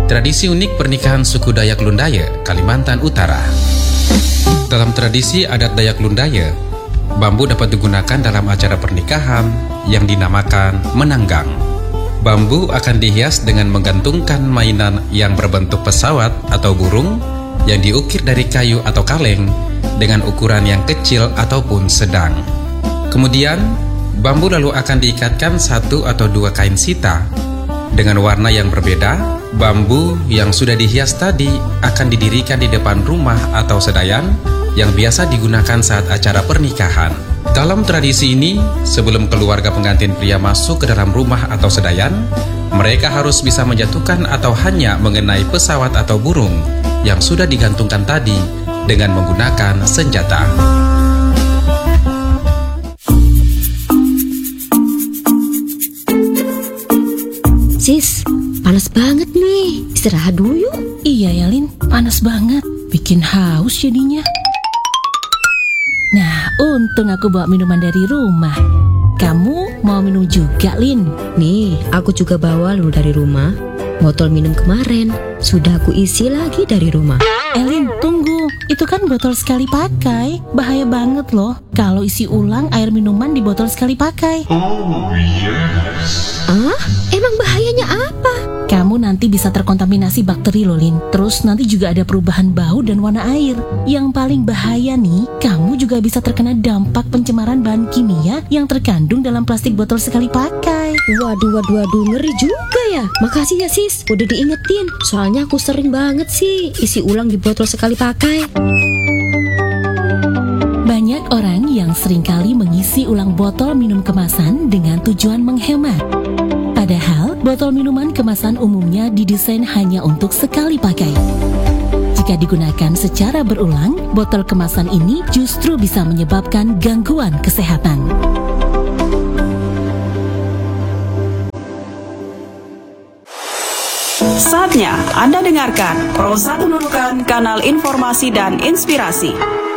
Tradisi unik pernikahan suku Dayak Lundaya, Kalimantan Utara. Dalam tradisi adat Dayak Lundaya, bambu dapat digunakan dalam acara pernikahan yang dinamakan menanggang. Bambu akan dihias dengan menggantungkan mainan yang berbentuk pesawat atau burung yang diukir dari kayu atau kaleng dengan ukuran yang kecil ataupun sedang. Kemudian, bambu lalu akan diikatkan satu atau dua kain sita dengan warna yang berbeda. Bambu yang sudah dihias tadi akan didirikan di depan rumah atau sedayan yang biasa digunakan saat acara pernikahan. Dalam tradisi ini, sebelum keluarga pengantin pria masuk ke dalam rumah atau sedayan, mereka harus bisa menjatuhkan atau hanya mengenai pesawat atau burung yang sudah digantungkan tadi dengan menggunakan senjata. Sis, panas banget nih. Istirahat dulu yuk. Iya ya Lin, panas banget. Bikin haus jadinya. Nah, untung aku bawa minuman dari rumah. Kamu mau minum juga, Lin? Nih, aku juga bawa dulu dari rumah. Botol minum kemarin sudah aku isi lagi dari rumah. Lin, tunggu. Itu kan botol sekali pakai. Bahaya banget loh kalau isi ulang air minuman di botol sekali pakai. Oh yes. Ah, emang bahayanya apa? Kamu nanti bisa terkontaminasi bakteri loh, Lin. Terus nanti juga ada perubahan bau dan warna air. Yang paling bahaya nih, kamu juga bisa terkena dampak pencemaran bahan kimia yang terkandung dalam plastik botol sekali pakai. Waduh, ngeri juga ya. Makasih ya sis, udah diingetin. Soalnya aku sering banget sih isi ulang di botol sekali pakai. Banyak orang yang seringkali mengisi ulang botol minum kemasan dengan tujuan menghemat. Padahal, botol minuman kemasan umumnya didesain hanya untuk sekali pakai. Jika digunakan secara berulang, botol kemasan ini justru bisa menyebabkan gangguan kesehatan. Saatnya Anda dengarkan Pro 1 Nunukan, kanal informasi dan inspirasi.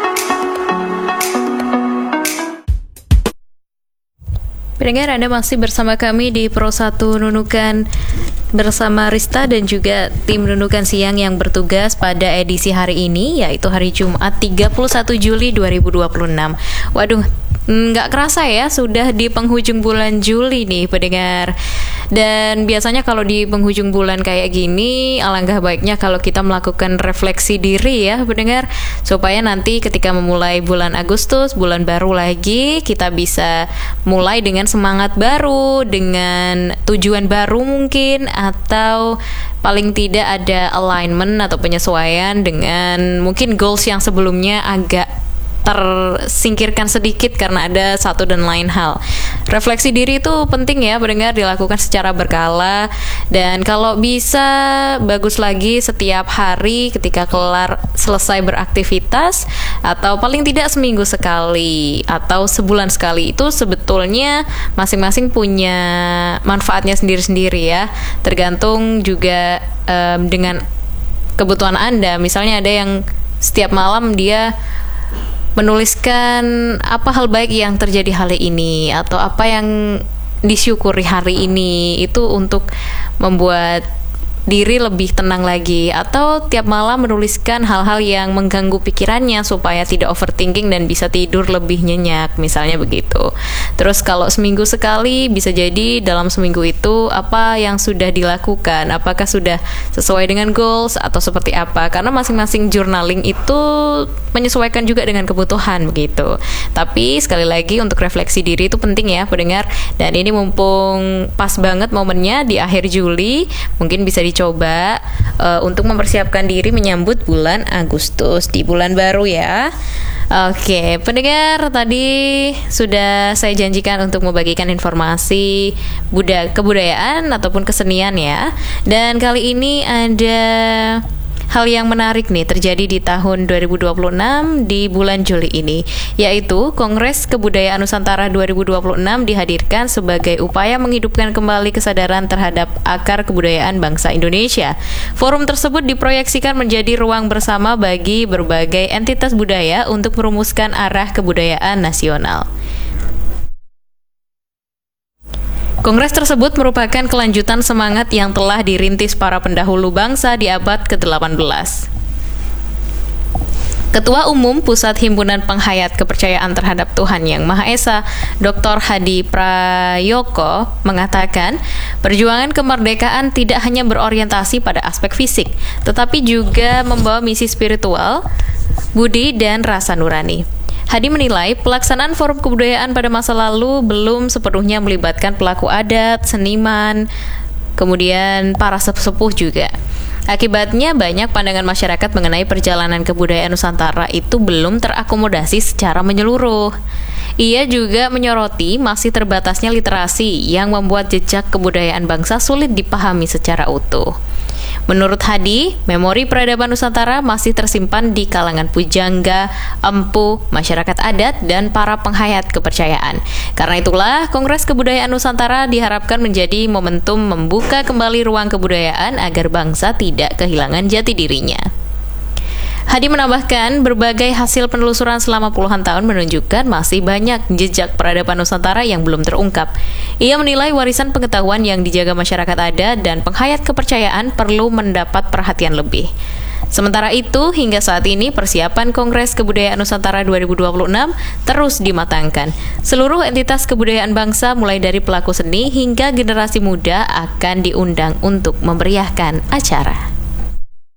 Pendengar, Anda masih bersama kami di Pro 1 Nunukan bersama Rista dan juga tim Nunukan Siang yang bertugas pada edisi hari ini, yaitu hari Jumat 31 Juli 2026. Waduh, nggak kerasa ya, sudah di penghujung bulan Juli nih pendengar. Dan biasanya kalau di penghujung bulan kayak gini, alangkah baiknya kalau kita melakukan refleksi diri ya pendengar, supaya nanti ketika memulai bulan Agustus, bulan baru lagi, kita bisa mulai dengan semangat baru, dengan tujuan baru mungkin, atau paling tidak ada alignment atau penyesuaian dengan mungkin goals yang sebelumnya agak tersingkirkan sedikit karena ada satu dan lain hal. Refleksi diri itu penting ya pendengar, dilakukan secara berkala, dan kalau bisa bagus lagi setiap hari ketika selesai beraktivitas, atau paling tidak seminggu sekali atau sebulan sekali. Itu sebetulnya masing-masing punya manfaatnya sendiri-sendiri ya, tergantung juga dengan kebutuhan Anda. Misalnya ada yang setiap malam dia menuliskan apa hal baik yang terjadi hari ini atau apa yang disyukuri hari ini, itu untuk membuat diri lebih tenang lagi, atau tiap malam menuliskan hal-hal yang mengganggu pikirannya supaya tidak overthinking dan bisa tidur lebih nyenyak, misalnya begitu. Terus kalau seminggu sekali, bisa jadi dalam seminggu itu apa yang sudah dilakukan, apakah sudah sesuai dengan goals atau seperti apa, karena masing-masing journaling itu menyesuaikan juga dengan kebutuhan begitu. Tapi sekali lagi untuk refleksi diri itu penting ya pendengar, dan ini mumpung pas banget momennya di akhir Juli, mungkin bisa dicoba untuk mempersiapkan diri menyambut bulan Agustus di bulan baru ya. Oke, pendengar, tadi sudah saya janjikan untuk membagikan informasi kebudayaan ataupun kesenian ya. Dan kali ini ada hal yang menarik nih terjadi di tahun 2026 di bulan Juli ini, yaitu Kongres Kebudayaan Nusantara 2026 dihadirkan sebagai upaya menghidupkan kembali kesadaran terhadap akar kebudayaan bangsa Indonesia. Forum tersebut diproyeksikan menjadi ruang bersama bagi berbagai entitas budaya untuk merumuskan arah kebudayaan nasional. Kongres tersebut merupakan kelanjutan semangat yang telah dirintis para pendahulu bangsa di abad ke-18. Ketua Umum Pusat Himpunan Penghayat Kepercayaan Terhadap Tuhan Yang Maha Esa, Dr. Hadi Prayoko, mengatakan perjuangan kemerdekaan tidak hanya berorientasi pada aspek fisik, tetapi juga membawa misi spiritual, budi, dan rasa nurani. Hadi menilai pelaksanaan forum kebudayaan pada masa lalu belum sepenuhnya melibatkan pelaku adat, seniman, kemudian para sepuh juga. Akibatnya banyak pandangan masyarakat mengenai perjalanan kebudayaan Nusantara itu belum terakomodasi secara menyeluruh. Ia juga menyoroti masih terbatasnya literasi yang membuat jejak kebudayaan bangsa sulit dipahami secara utuh. Menurut Hadi, memori peradaban Nusantara masih tersimpan di kalangan pujangga, empu, masyarakat adat, dan para penghayat kepercayaan. Karena itulah, Kongres Kebudayaan Nusantara diharapkan menjadi momentum membuka kembali ruang kebudayaan agar bangsa tidak kehilangan jati dirinya. Hadi menambahkan, berbagai hasil penelusuran selama puluhan tahun menunjukkan masih banyak jejak peradaban Nusantara yang belum terungkap. Ia menilai warisan pengetahuan yang dijaga masyarakat adat dan penghayat kepercayaan perlu mendapat perhatian lebih. Sementara itu, hingga saat ini persiapan Kongres Kebudayaan Nusantara 2026 terus dimatangkan. Seluruh entitas kebudayaan bangsa mulai dari pelaku seni hingga generasi muda akan diundang untuk memeriahkan acara.